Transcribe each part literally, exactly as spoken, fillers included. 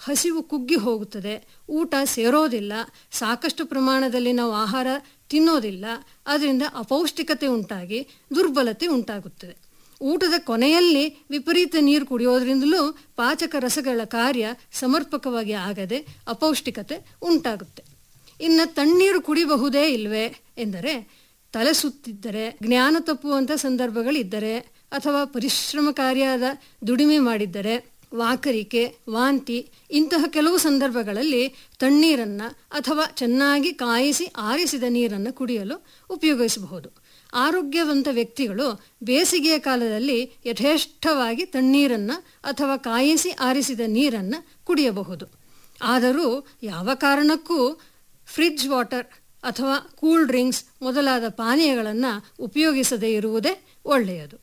ಹಸಿವು ಕುಗ್ಗಿ ಹೋಗುತ್ತದೆ, ಊಟ ಸೇರೋದಿಲ್ಲ, ಸಾಕಷ್ಟು ಪ್ರಮಾಣದಲ್ಲಿ ನಾವು ಆಹಾರ ತಿನ್ನೋದಿಲ್ಲ. ಅದರಿಂದ ಅಪೌಷ್ಟಿಕತೆ ಉಂಟಾಗಿ ದುರ್ಬಲತೆ ಉಂಟಾಗುತ್ತದೆ. ಊಟದ ಕೊನೆಯಲ್ಲಿ ವಿಪರೀತ ನೀರು ಕುಡಿಯೋದ್ರಿಂದಲೂ ಪಾಚಕ ರಸಗಳ ಕಾರ್ಯ ಸಮರ್ಪಕವಾಗಿ ಆಗದೆ ಅಪೌಷ್ಟಿಕತೆ ಉಂಟಾಗುತ್ತೆ. ಇನ್ನು ತಣ್ಣೀರು ಕುಡಿಬಹುದೇ ಇಲ್ವೇ ಎಂದರೆ, ತಲೆ ಸುತ್ತಿದ್ದರೆ, ಜ್ಞಾನ ತಪ್ಪುವಂಥ ಸಂದರ್ಭಗಳಿದ್ದರೆ, ಅಥವಾ ಪರಿಶ್ರಮಕಾರಿಯಾದ ದುಡಿಮೆ ಮಾಡಿದ್ದರೆ, ವಾಕರಿಕೆ, ವಾಂತಿ ಇಂತಹ ಕೆಲವು ಸಂದರ್ಭಗಳಲ್ಲಿ ತಣ್ಣೀರನ್ನು ಅಥವಾ ಚೆನ್ನಾಗಿ ಕಾಯಿಸಿ ಆರಿಸಿದ ನೀರನ್ನು ಕುಡಿಯಲು ಉಪಯೋಗಿಸಬಹುದು. ಆರೋಗ್ಯವಂತ ವ್ಯಕ್ತಿಗಳು ಬೇಸಿಗೆಯ ಕಾಲದಲ್ಲಿ ಯಥೇಷ್ಟವಾಗಿ ತಣ್ಣೀರನ್ನು ಅಥವಾ ಕಾಯಿಸಿ ಆರಿಸಿದ ನೀರನ್ನು ಕುಡಿಯಬಹುದು. ಆದರೂ ಯಾವ ಕಾರಣಕ್ಕೂ ಫ್ರಿಡ್ಜ್ ವಾಟರ್ ಅಥವಾ ಕೂಲ್ ಡ್ರಿಂಕ್ಸ್ ಮೊದಲಾದ ಪಾನೀಯಗಳನ್ನು ಉಪಯೋಗಿಸದೇ ಇರುವುದೇ ಒಳ್ಳೆಯದು.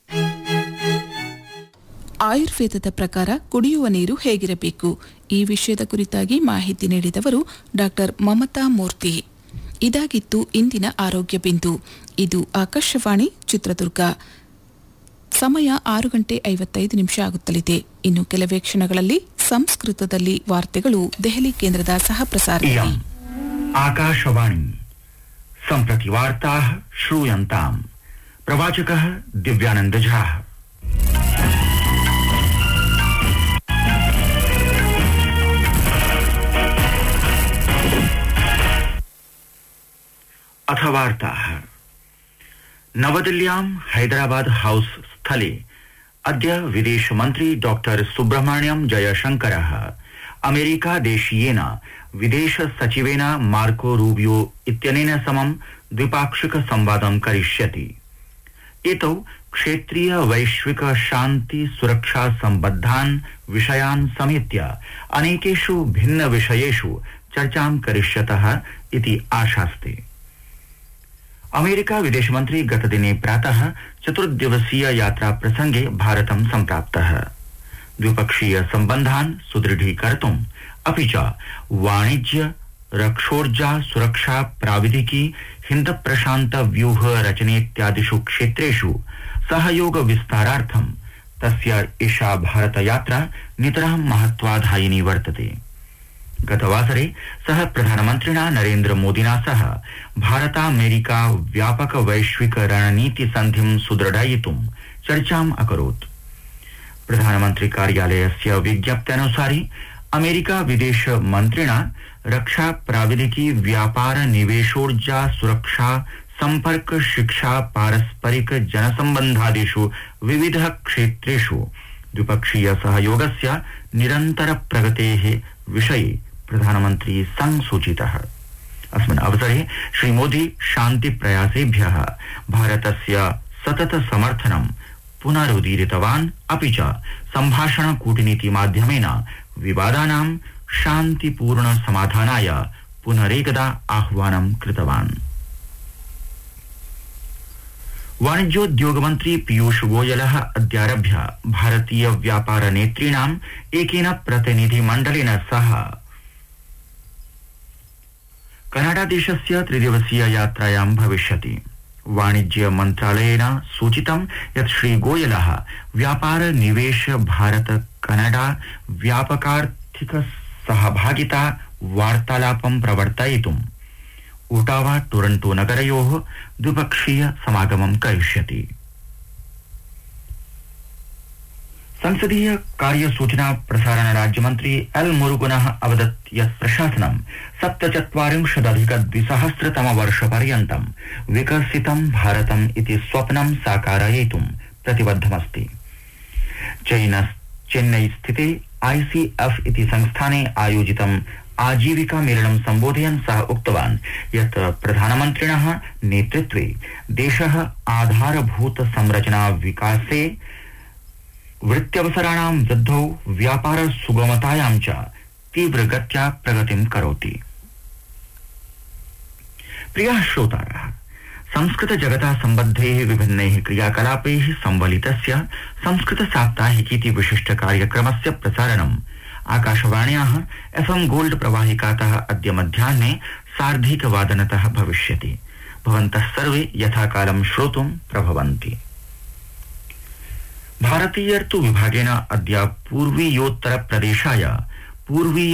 ಆಯುರ್ವೇದದ ಪ್ರಕಾರ ಕುಡಿಯುವ ನೀರು ಹೇಗಿರಬೇಕು, ಈ ವಿಷಯದ ಕುರಿತಾಗಿ ಮಾಹಿತಿ ನೀಡಿದವರು ಡಾಕ್ಟರ್ ಮಮತಾ ಮೂರ್ತಿ. ಇದಾಗಿತ್ತು ಇಂದಿನ ಆರೋಗ್ಯ ಬಿಂದು. ಇದು ಆಕಾಶವಾಣಿ ಚಿತ್ರದುರ್ಗ. ಸಮಯ ಆರು ಗಂಟೆ ಐವತ್ತೈದು ನಿಮಿಷ ಆಗುತ್ತಲಿದೆ. ಇನ್ನು ಕೆಲವೇ ಕ್ಷಣಗಳಲ್ಲಿ ಸಂಸ್ಕೃತದಲ್ಲಿ ವಾರ್ತೆಗಳು ದೆಹಲಿ ಕೇಂದ್ರದ ಸಹ ಪ್ರಸಾರದಲ್ಲಿ. ಆಕಾಶವಾಣಿ ಸಂಪ್ರತಿ ವಾರ್ತಾಃ ಶ್ರೂಯಂತಾಂ. ಪ್ರವಾಚಕಃ ದಿವ್ಯಾನಂದ ಝಾ. अथ वार्ताः. नवदिल्ल्यां हैदराबाद हाउस स्थले अद्य विदेशमन्त्री डॉक्टर सुब्रह्मण्यम जयशंकरः अमेरिका देशीयेन विदेश सचिवेन मार्को रूबियो इत्यनेन समं द्विपाक्षिक संवादं करिष्यति. एतौ क्षेत्रीय वैश्विक शान्ति सुरक्षा सम्बद्धान् विषयान् समेत्य अनेकेषु भिन्न विषयेषु चर्चां करिष्यतः इति आशास्ते. अमेरिका विदेशमन्त्री गतदिने प्रातः चतुर्दिवसीय यात्रा प्रसंगे भारतं सम्प्राप्तः. द्विपक्षीय सम्बन्धान् सुदृढीकर्तुम् अपि च वाणिज्य, रक्षोर्जा, सुरक्षा, प्राविधिकी, हिन्द प्रशान्त व्यूह रचनेत्यादिषु क्षेत्रेषु सहयोग विस्तारार्थं तस्य एषा भारत यात्रा नितरां महत्वाधायिनी वर्तते. गतवासरे सः प्रधानमन्त्रिणा नरेन्द्र मोदिना सह भारतामेरिका व्यापक वैश्विक रणनीति सन्धिं सुदृढयितुं चर्चाम् अकरोत्. प्रधानमन्त्री कार्यालयस्य विज्ञप्त्यनुसारि अमेरिका विदेश मन्त्रिणा रक्षा, प्राविधिकी, व्यापार, निवेशोर्जा, सुरक्षा, संपर्क, शिक्षा, पारस्परिक जनसम्बन्धादिषु विविध क्षेत्रेषु द्विपक्षीय सहयोगस्य निरन्तर प्रगतेः विषये प्रधानमन्त्री संसूचितः. अस्मिन् अवसरे श्री मोदी शान्ति प्रयासेभ्यः भारतस्य सतत समर्थनं पुनरुदीरितवान्. अपि च सम्भाषण कूटनीति माध्यमेन विवादानां शान्तिपूर्ण समाधानाय पुनरेकदा आह्वानं कृतवान्. वाणिज्योद्योग मंत्री पीयूष गोयलः अद्यारभ्य भारतीय व्यापार नेतॄणाम् एकेन प्रतिनिधिमण्डलेन सह कनाडा देशस्य त्रिदिवसीय यात्रायां भविष्यति. वाणिज्य मन्त्रालयेन सूचितं यत् श्री गोयलः व्यापार, निवेश, भारत कनाडा व्यापकार्थिक सहभागिता वार्तालापं प्रवर्तयितुं ओटावा टोरंटो नगरयोः द्विपक्षीय समागमं करिष्यति. संसदीय कार्य सूचना प्रसारण राज्यमन्त्री एल मुरुगनः अवदत् यत् प्रशासनं सप्तचत्वारिंशदधिक द्विसहस्रतम वर्षपर्यन्तं विकसितं भारतम् इति स्वप्नं साकारयितुं प्रतिबद्धमस्ति. चेन्नई स्थिते आईसीएफ इति संस्थाने आयोजितं आजीविका मेलनं सम्बोधयन् सः उक्तवान् यत् प्रधानमन्त्रिणः नेतृत्वे देशः आधारभूत संरचना विकासे, वृत्त्यवसराणां वृद्धौ, व्यापार सुगमतायां च तीव्रगत्या प्रगतिं करोति. प्रियाः श्रोतारः, संस्कृत जगता सम्बद्धैः विभिन्नैः क्रियाकलापैः संवलितस्य संस्कृत साप्ताहिकीति विशिष्ट कार्यक्रमस्य प्रसारणम् आकाशवाण्याः एफएम गोल्ड प्रवाहिकातः अद्य मध्याह्ने सार्धैकवादनतः भविष्यति. भवन्तः सर्वे यथाकालं श्रोतुं प्रभवन्ति. भारतीय ऋतु विभागेन अद्य पूर्वीयोत्तर प्रदेशाय पूर्वीय